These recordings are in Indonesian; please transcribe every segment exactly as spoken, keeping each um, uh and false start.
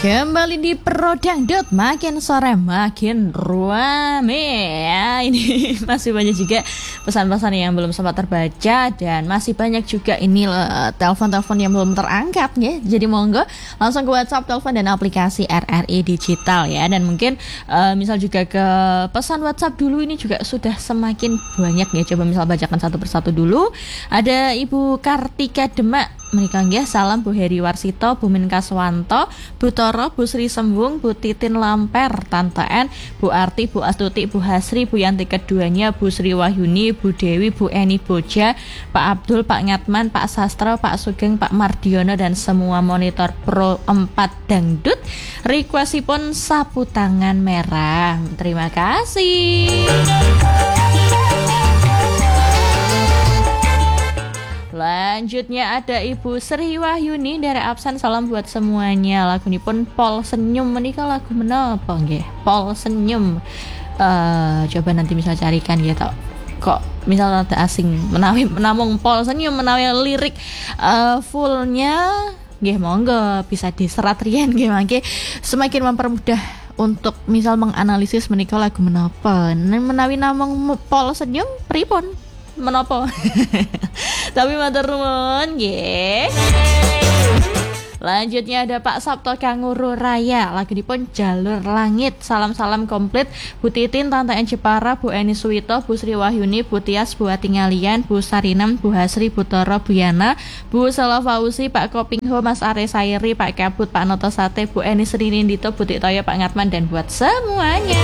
Kembali di Prodangdut, makin sore makin rame ya. Ini masih banyak juga pesan-pesan yang belum sempat terbaca dan masih banyak juga ini uh, telepon-telepon yang belum terangkat ya. Jadi monggo langsung ke WhatsApp, telepon dan aplikasi R R I Digital ya. Dan mungkin uh, misal juga ke pesan WhatsApp dulu, ini juga sudah semakin banyak ya. Coba misal bacakan satu persatu dulu. Ada Ibu Kartika Demak menikah ya, salam Bu Heri Warsito, Bu Min Kaswanto, Bu Toro, Bu Sri Sembung, Bu Titin Lamper, Tante N, Bu Arti, Bu Astuti, Bu Hasri, Bu Yanti keduanya, Bu Sri Wahyuni, Bu Dewi, Bu Eni Boja, Pak Abdul, Pak Ngatman, Pak Sastro, Pak Sugeng, Pak Mardiono dan semua monitor Pro empat Dangdut. Requestipun sapu tangan merah. Terima kasih. Selanjutnya ada Ibu Sri Wahyuni dari absen, salam buat semuanya. Lagu ini pun Pol Senyum menikah lagu menapa nggih? Pol Senyum. Uh, coba nanti bisa carikan ya tok. Kok misal ada asing menawi namung Pol Senyum menawi lirik uh, fullnya nggih monggo bisa diserat riyen nggih mangke semakin mempermudah untuk misal menganalisis menikah lagu menapa. Menawi namung Pol Senyum pripun? Menopo. Tapi matur nuwun nggih. Lanjutnya ada Pak Sabto Kanguru Raya, lagu dipun Jalur Langit. Salam-salam komplit Bu Titin, Tante En Jepara, Bu Eni Suwito, Bu Sri Wahyuni, Bu Tias, Bu Atingalian, Bu Sarinam, Bu Hasri, Bu Toro, Bu Yana, Bu Sela Fauzi, Pak Kopingho, Mas Are Sairi, Pak Kabut, Pak Noto Sate, Bu Eni Sri Nindito, Bu Tiktoyo, Pak Ngatman dan buat semuanya.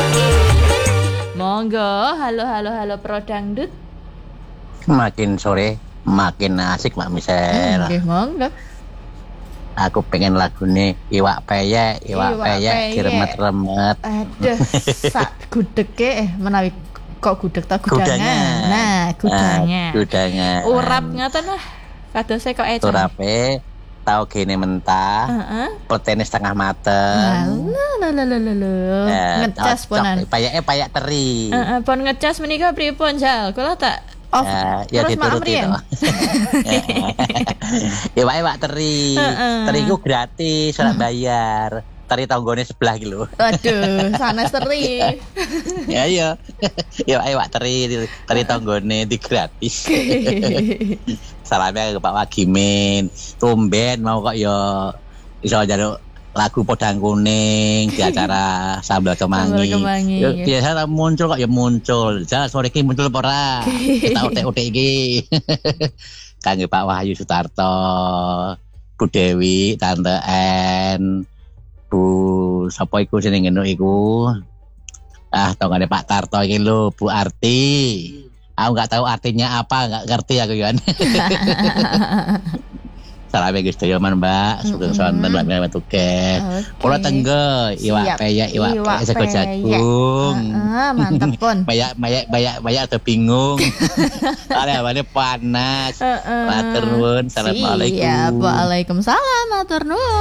Monggo, halo halo halo Prodangdut. Makin sore makin asik Mak Misel. Nggih, hmm, monggo. Aku pengen lagu nih Iwak Peyek, Iwak, Iwak Peyek diremet-remet. Aduh, sak gudege eh menawi kok gudeg ta gudangan. Nah, gudangnya. Nah, gudangnya. Urap ngoten lah. Kadose kok ecan. Urape tau gene mentah. Heeh. Uh-uh. Proteinnya setengah mateng. Lah lah lah lah lah. Ngecas ponan. Peyeke peyek teri. Heeh, pon ngecas menika pripun, Jal? Kula tak off ya, ya terus dituruti itu. Ya wae wak teri. Uh-uh. Teriku gratis, ora bayar. Teri tanggone sebelah iki lho. Waduh, sanes teri. Ya iya. Ya wae wak teri, teri tanggone di gratis. Salamnya ke Pak Wagimin. Tumben mau kok yo iso njaluk lagu Podang Kuning di acara Sambal Kemangi. Ya, biasa muncul kok ya muncul. Jangan sore iki muncul apa ora? Kita otek-otek iki. Kangge Pak Wahyu Sutarto, Bu Dewi, Tante N, Bu sapa iku sing ngono iku. Ah, tongane Pak Tarto iki lho, Bu Arti. Aku enggak tahu artinya apa, enggak ngerti aku kan. Salam Gus Doyoman Mbak, sugeng sonten Mbak Mira Tuket. Kula tenggo iwak peyek, iwak peyek sego jagung. Heeh, mantep pun. Bayak bayak bayak bayak ada bingung. Are-are panas. Matur nuwun. Assalamualaikum. Iya, Waalaikumsalam, matur nuwun.